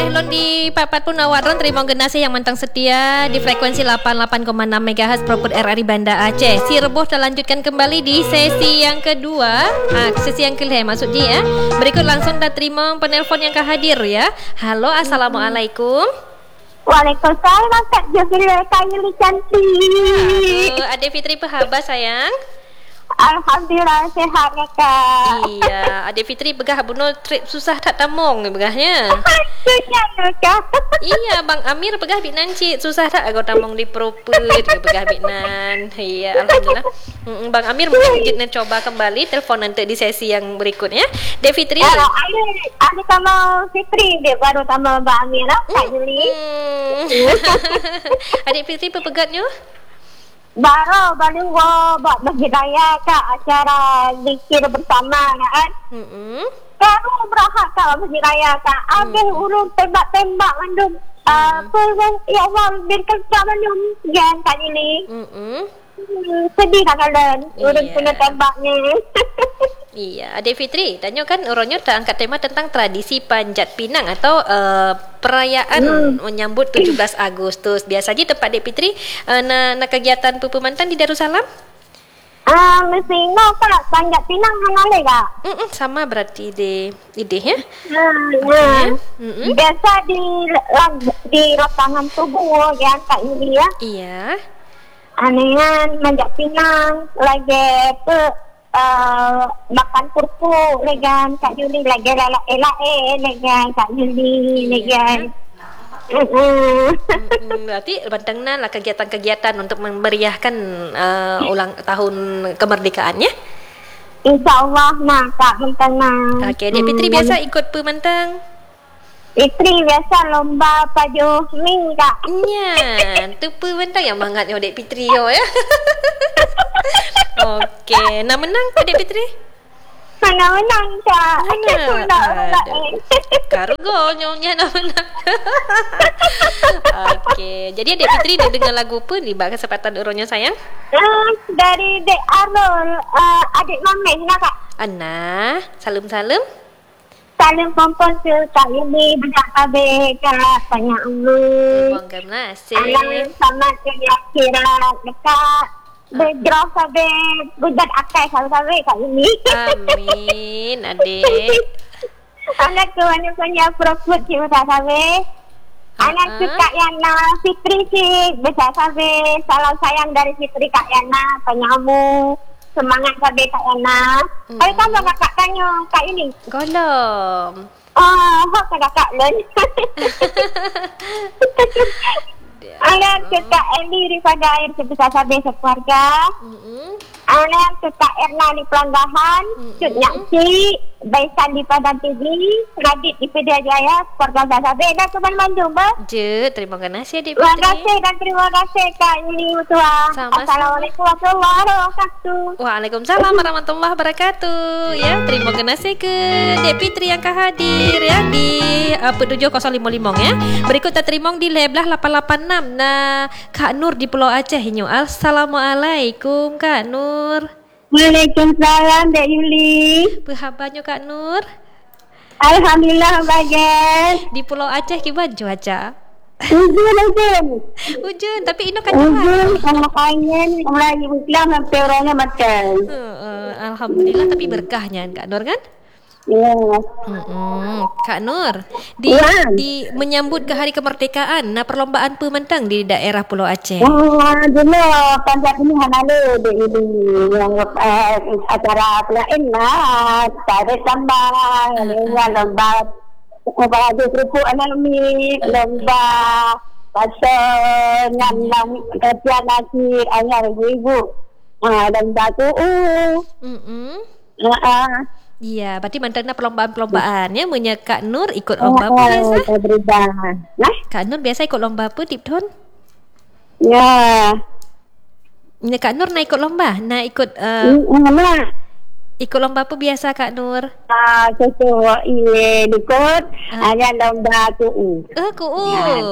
Elon di Papat pun awak terima generasi yang mantang setia di frekuensi 88,6 MHz Proput RRI Banda Aceh. Si Reboh terlanjutkan kembali di sesi yang kedua. Sesi yang kelima maksud dia. Berikut langsung dah terima penelpon yang hadir ya. Halo, assalamualaikum. Waalaikumsalam, Kak Jofila Kayuli cantik. Adik Fitri apa khabar sayang? Alhamdulillah sehat ya, Kak. Iya, Adik Fitri begah bunuh trip susah tak tamong begahnya. Susah Kak. Iya, Bang Amir begah bik nanci susah tak aku tamong di propet begah bik nan. Iya, alhamdulillah. Bang Amir mungkin kita coba kembali telepon nanti di sesi yang berikutnya. Dek Fitri. Ada sama Fitri dia baru sama Mbak Amir Kak Juli. Adik Fitri pepegatnya? Baru buat masjid raya Kak, acara zikir bersama kan. Baru berahat Kak masjid raya Kak. Habis urung tembak-tembak mandum. Ya Allah biarkan Kak mandum sekian Kak Juli. Sedih Kak kalian urung punya tembaknya. Iya, Adik Fitri, tanya kan orangnya tak angkat tema tentang tradisi Panjat Pinang atau perayaan menyambut 17 Agustus. Biasanya tempat Adik Fitri na kegiatan pemantan di Darussalam? Mesti no Kak, Panjat Pinang hanale Kak. Sama berarti ide ya. Biasa di lapangan tubuh ya Kak Yulia. Iya. Anehan Panjat Pinang lagi makan kurku legan Kak Yuli lagi legan Kak Yuli legan. Berarti bantangna lah kegiatan-kegiatan untuk memeriahkan ulang tahun kemerdekaannya. InsyaAllah nah Kak mentang. Okey, Dek Fitri biasa ikut pemantang. Fitri biasa lomba pajuh ming Kak. Nya, tu pemantang yang mangatnya Dek Fitri yo ya. Okey, nak menang Adik Fitri? Mana menang Kak? Kargo nyonya nak menang. Okey, jadi Adik Fitri dia dengar lagu apa ni bak kesempatan uronya sayang? Dari Dek Arul, adik Mamet nak Kak. Anna, salam-salam. Salam pompon ke Kak Yuli banyak kabeh Kak banyak Allah. Bangga nasi. Alam sama ke akhirat dekat. Berjauh sampai gudat akai sampai Kak Yuli. Amin, adik. Anak tu anak punya proput si besar sampai. Anak tu Kak Yana Fitri si besar sampai. Salam sayang dari Fitri Kak Yana penyamu. Semangat sampai Kak Yana. Hari kan kakak tanya Kak Yuli. Golom. Hok kakak Len. Anak tu Kak Eli daripada air sebesar sampai sekeluarga. Anak tu Kak Erna di Pelanggahan. Cuk Nyakci. Baisan di Padang TV. Radit di Pedia Jaya. Keluarga Zazabe. Dan Tuan Mandum. Terima kasih Adik Fitri. Terima kasih dan terima kasih Kak Yuli Mutua. Assalamualaikum warahmatullahi wabarakatuh. Waalaikumsalam warahmatullahi wabarakatuh. Ya, terima kasih ke Dek Fitri yang hadir ya di 7055 ya. Berikut terima di Leblah 886. Nah, Kak Nur di Pulau Aceh inyo. Assalamualaikum Kak Nur. Waalaikumsalam Dek Yuli. Apa khabarnya Kak Nur? Alhamdulillah bagus. Di Pulau Aceh gimana cuaca? Hujan, tapi ini kan hujan, sama kain, lagi Islam sampai orangnya makan. Alhamdulillah, tapi berkahnya Kak Nur kan? Ya. Kak Nur, di menyambut ke hari kemerdekaan, perlombaan pemantang di daerah Pulau Aceh. Dulu panjat ini hanale ini yang acara pelain lah, tarik sambal, lomba ada kerupuk anami, lomba pasal ngam kerja nasi ayah ibu. Lomba tu. Iya, berarti mantangna perlombaan ya. Munya Kak Nur ikut lomba apa biasa? Kak Nur biasa ikut lomba apa Tipton? Ya. Munya Kak Nur nak ikut lomba? Nak ikut ikut lomba apa biasa Kak Nur? Sesuatu ikut hanya lomba KU. KU.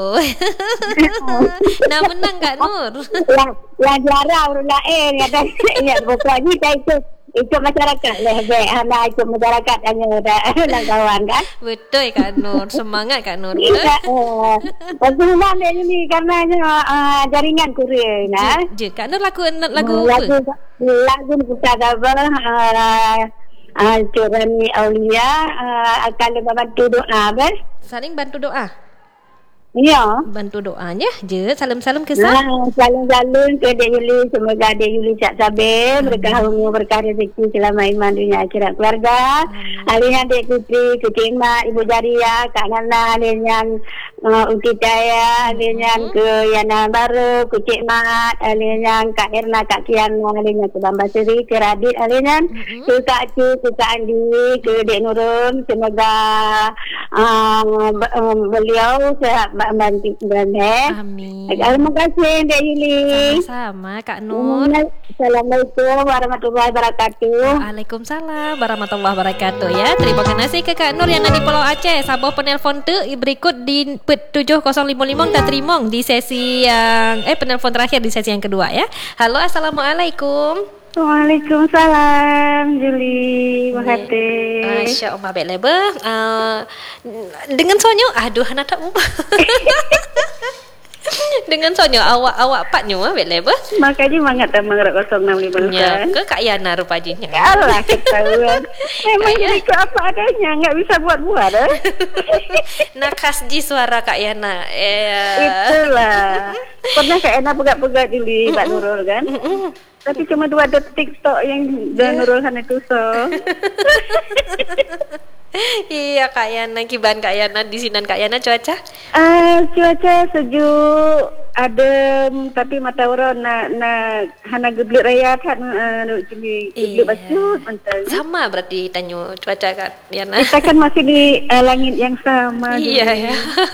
Nak menang Kak Nur? Yang juara orang lain kata ya bukan ni saya ikut ikut masyarakat lah. Anda ikut masyarakat hanya dah kawan kan. Betul Kak Nur. Semangat Kak Nur. Persembahan dia ni karena jaringan kurir. Kak Nur lagu apa? Lagu kita apa? Curani Aulia kalau bantu doa saling bantu doa. Ya. Bantu doanya je. Salam-salam ke sah. Salam-salam ke Dek Yuli. Semoga Dek Yuli sihat sabar. Berkah umur, berkah rezeki selama iman dunia akhirat keluarga. Alihan Dek Putri, Kucik Mak, Ibu Jaria, Kak Nana, alihan Uti Cahaya, alihan ke Yana Baru, Kucik Mak, alihan Kak Erna, Kak Kiana, alihan ke Bambaseri, ke Radit, alihan ke Kak Cu, ke Kak Andi, ke Dek Nurul. Semoga beliau sehat bantu banyak. Amin. Terima kasih Dek Yuli. Sama-sama Kak Nur. Assalamualaikum warahmatullahi wabarakatuh. Waalaikumsalam warahmatullahi wabarakatuh ya. Terima kasih ke Kak Nur yang ada di Pulau Aceh. Sabah penelpon tu berikut di 7055 tak terima di sesi yang penelpon terakhir di sesi yang kedua ya. Halo, assalamualaikum. Waalaikumsalam Juli Mahati. Masya Allah baik lebar. Dengan sonyo aduh anak tak dengan sonyo awak patnya baik lebar. Makanya mangat tak mangat 065 ya, ke Kak Yana rupanya. Alah ketahuan. Memang jadi ke apa adanya, enggak bisa buat-buat Nakas ji suara Kak Yana. Itulah. Pernah Kak Yana pegat-pegat Juli Pak Nurul kan? Tapi cuma 2 detik tok yang Nurul Khan itu so. Iya Kak Yana, kiban Kak Yana di sini Kak Yana cuaca? Cuaca sejuk, adem, tapi mata orang nak hana geblik raya kan jadi geblik bacut mentang. Sama berarti tanya cuaca Kak Yana. Kita kan masih di langit yang sama. Iya ya.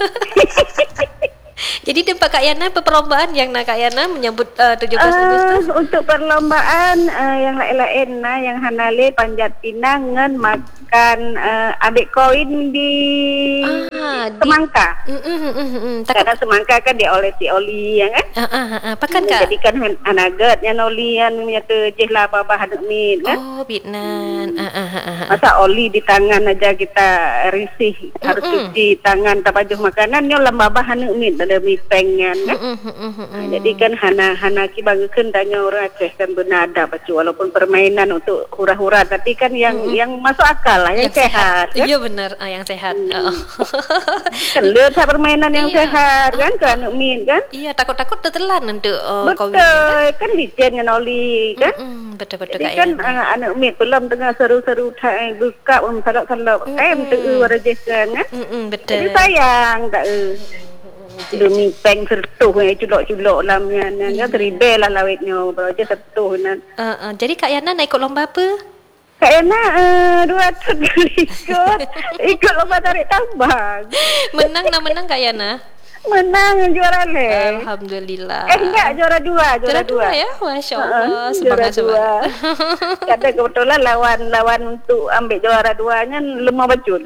Jadi tempat Kak Yana perlombaan yang nak Kak Yana menyambut 17 Agustus. Untuk perlombaan yang lain-lain yang hanale panjat pinang ngan makan ambil koin di semangka. Karena semangka kan dia olesi oli ya kan. Pakan Kak. Jadi kan anagat yang oli yang nyata jehlah bahan min kan. Oh bitnan. Masa oli di tangan aja kita risih harus cuci tangan tak pajuh makanan nyo lamba bahan min ada pengen kan. Jadi kan hana ki bangkeun tanya orang Aceh kan bernada pacu walaupun permainan untuk hura-hura tapi kan yang masuk akal lah yang sehat kan? Iya benar yang sehat. Kan lihat permainan yang sehat kan kan min kan. Iya takut-takut tertelan untuk betul kan licin dengan oli kan. Betul-betul Kak kan anak min belum tengah seru-seru buka salak-salak tu warajeh kan. Betul. Jadi sayang tak demi peng sertuh culok-culok lamnya teribel lah lawitnya beraja sertuh jadi Kak Yana naik lomba apa? Kak Yana 200 kali ikut lomba tarik tambang. Menang Kak Yana? Menang juara le. Alhamdulillah. Enggak juara dua ya. Masya Allah. Semangat. Kadang kebetulan lawan untuk ambil juara 2-nya lemah bacut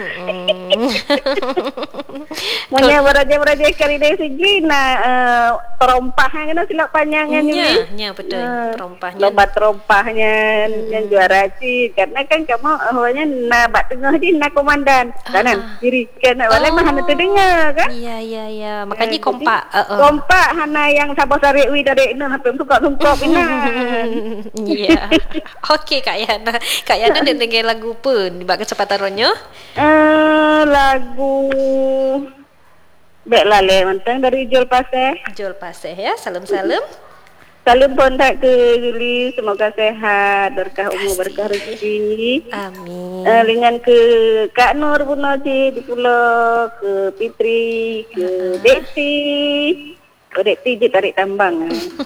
Mungkin beraja kali dari segi terompahnya kan silap panjangnya ya betul terompahnya. Lomba terompahnya yang juara sih karena kan kamu awalnya nak tengah di nak komandan kanan kiri kan awalnya mah hana terdengar kan. Iya, makanya kompak. Kompak hana yang sabar tarik wi dari ini sampai sungkap ini. Iya. Okey Kak Yana. Kak Yana dengar lagu pun di bak kecepatannya? Lagu Baiklah le mantang dari Jol Paseh ya. Salam-salam. Salam kontak ke Juli, semoga sehat, berkah umur, berkah rezeki. Amin. Dengan ke Kak Nur Bunoci di Pulau, ke Fitri, ke Dekti. Ke Dekti je tarik tambang.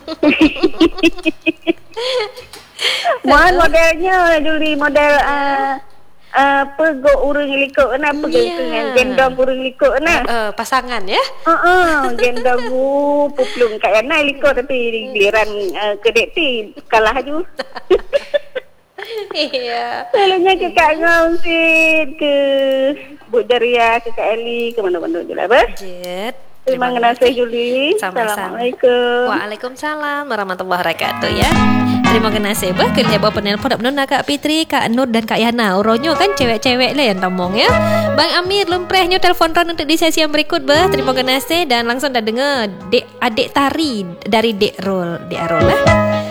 Mohon modelnya Juli, model pego urang likuk na dengan gendong urang likuk na pasangan ya gendong puplung Kak Yana likuk tapi giliran ke Dekti kalah aju. Iya. Selalunya ke Kak Ngausit, ke Bu Jaria, ke Kak Eli, ke mana-mana je lah Terima kasih Juli. Sama-sama. Assalamualaikum. Waalaikumsalam warahmatullahi wabarakatuh ya. Terima kasih bah kerja bawa penelpon dak menona Kak Fitri, Kak Nur dan Kak Yana. Uronyo kan cewek-cewek lah yang tamong ya. Bang Amir lemprehnya telefon ron untuk di sesi yang berikut bah. Terima kasih dan langsung dah dengar adik tari dari Dek Rol lah.